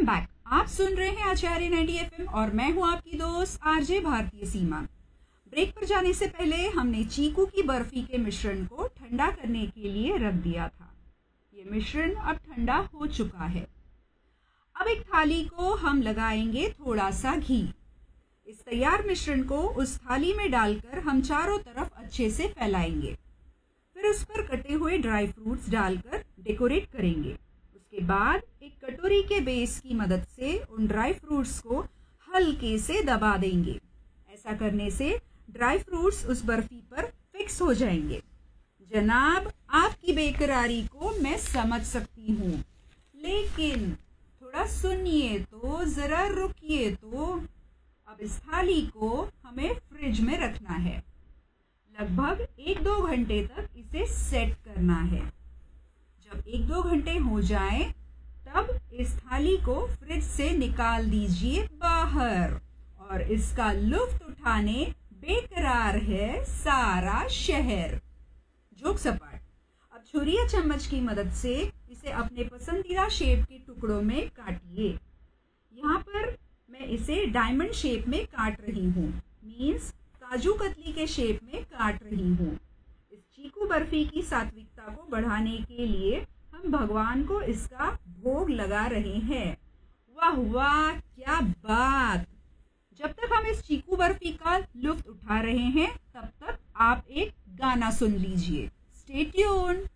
Welcome back. आप सुन रहे हैं आचार्य 90 एफएम और मैं हूं आपकी दोस्त आरजे भारतीय सीमा। ब्रेक पर जाने से पहले हमने चीकू की बर्फी के मिश्रण को ठंडा करने के लिए रख दिया था। ये मिश्रण अब ठंडा हो चुका है। अब एक थाली को हम लगाएंगे थोड़ा सा घी। इस तैयार मिश्रण को उस थाली में डालकर हम चारों तरफ अच्छे से फैलाएंगे। फिर उस पर कटे हुए ड्राई फ्रूट्स डालकर डेकोरेट करेंगे। उसके बाद एक कटोरी के बेस की मदद से उन ड्राई फ्रूट्स को हल्के से दबा देंगे। ऐसा करने से ड्राई फ्रूट्स उस बर्फी पर फिक्स हो जाएंगे। जनाब, आपकी बेकरारी को मैं समझ सकती हूँ, लेकिन थोड़ा सुनिए तो, जरा रुकिए तो। अब इस थाली को हमें फ्रिज में रखना है। लगभग 1-2 घंटे तक इसे सेट करना है। जब 1-2 घंटे हो जाएं, तब इस थाली को फ्रिज से निकाल दीजिए बाहर और इसका लुत्फ उठाने बेकरार है सारा शहर। जोक सपाट। अब छुरी या चम्मच की मदद से इसे अपने पसंदीदा शेप के टुकड़ों में काटिए। यहाँ पर मैं इसे डायमंड शेप में काट रही हूँ, मीन्स काजू कतली के शेप में काट रही हूँ। इस चीकू बर्फी की सात्विकता को बढ़ाने के लिए हम भगवान को इसका भोग लगा रहे हैं। वाह वाह, क्या बात। जब तक हम इस चीकू बर्फी का लुत्फ उठा रहे हैं, तब तक आप एक गाना सुन लीजिए। Stay tuned.